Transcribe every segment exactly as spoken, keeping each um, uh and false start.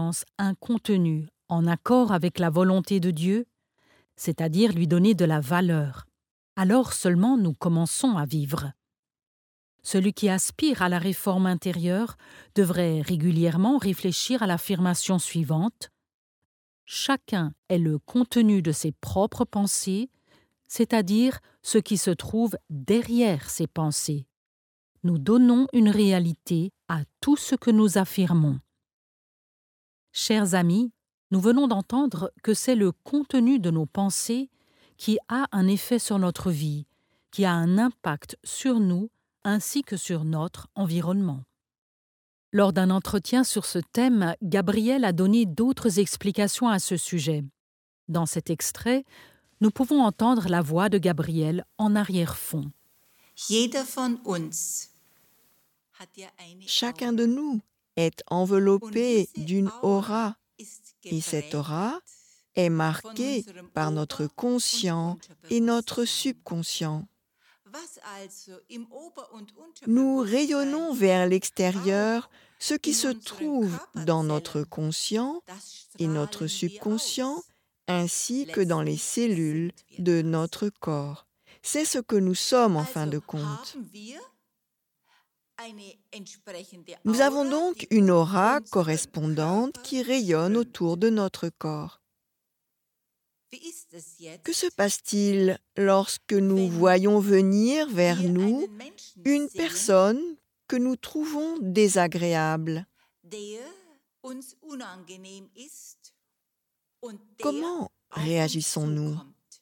sens un contenu en accord avec la volonté de Dieu, c'est-à-dire lui donner de la valeur, alors seulement nous commençons à vivre. Celui qui aspire à la réforme intérieure devrait régulièrement réfléchir à l'affirmation suivante. Chacun est le contenu de ses propres pensées, c'est-à-dire ce qui se trouve derrière ses pensées. Nous donnons une réalité à tout ce que nous affirmons. Chers amis, nous venons d'entendre que c'est le contenu de nos pensées qui a un effet sur notre vie, qui a un impact sur nous ainsi que sur notre environnement. Lors d'un entretien sur ce thème, Gabriel a donné d'autres explications à ce sujet. Dans cet extrait, nous pouvons entendre la voix de Gabriel en arrière-fond. Chacun de nous est enveloppé d'une aura, et cette aura est marquée par notre conscient et notre subconscient. Nous rayonnons vers l'extérieur ce qui se trouve dans notre conscient et notre subconscient, ainsi que dans les cellules de notre corps. C'est ce que nous sommes en fin de compte. Nous avons donc une aura correspondante qui rayonne autour de notre corps. Que se passe-t-il lorsque nous voyons venir vers nous une personne que nous trouvons désagréable? Comment réagissons-nous?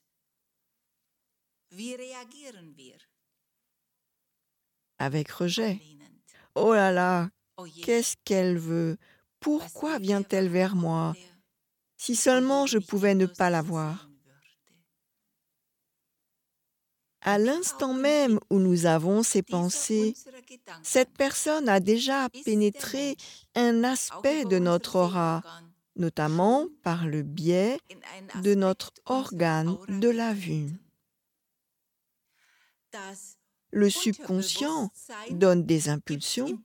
Avec rejet. Oh là là, qu'est-ce qu'elle veut? Pourquoi vient-elle vers moi? Si seulement je pouvais ne pas la voir. À l'instant même où nous avons ces pensées, cette personne a déjà pénétré un aspect de notre aura, notamment par le biais de notre organe de la vue. Le subconscient donne des impulsions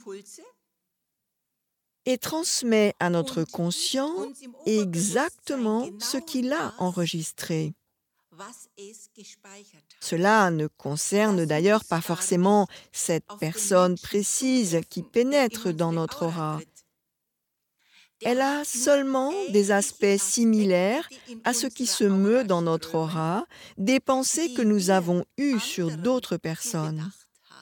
et transmet à notre conscient exactement ce qu'il a enregistré. Cela ne concerne d'ailleurs pas forcément cette personne précise qui pénètre dans notre aura. Elle a seulement des aspects similaires à ce qui se meut dans notre aura, des pensées que nous avons eues sur d'autres personnes.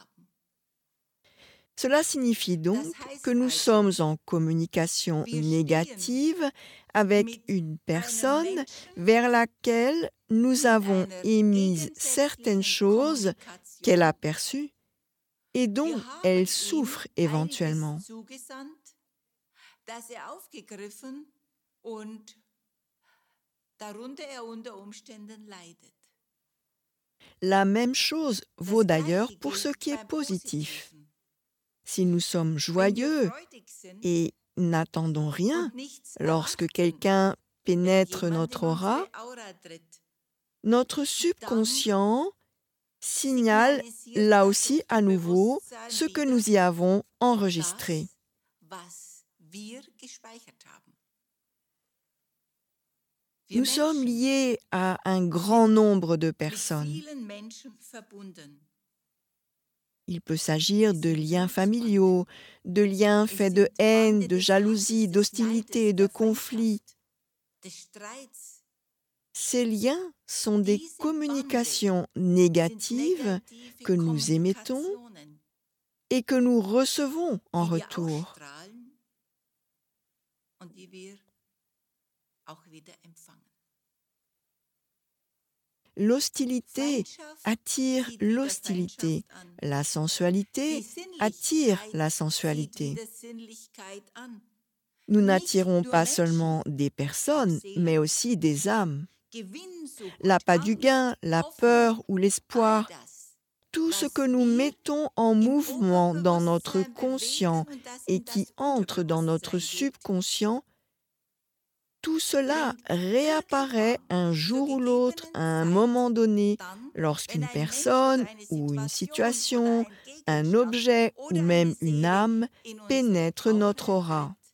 Cela signifie donc que nous sommes en communication négative avec une personne vers laquelle nous avons émis certaines choses qu'elle a perçues et dont elle souffre éventuellement. La même chose vaut d'ailleurs pour ce qui est positif. Si nous sommes joyeux et n'attendons rien lorsque quelqu'un pénètre notre aura, notre subconscient signale là aussi à nouveau ce que nous y avons enregistré. Nous sommes liés à un grand nombre de personnes. Il peut s'agir de liens familiaux, de liens faits de haine, de jalousie, d'hostilité, de conflits. Ces liens sont des communications négatives que nous émettons et que nous recevons en retour. L'hostilité attire l'hostilité. La sensualité attire la sensualité. Nous n'attirons pas seulement des personnes, mais aussi des âmes. L'appât du gain, la peur ou l'espoir, tout ce que nous mettons en mouvement dans notre conscient et qui entre dans notre subconscient, tout cela réapparaît un jour ou l'autre, à un moment donné, lorsqu'une personne ou une situation, un objet ou même une âme pénètre notre aura.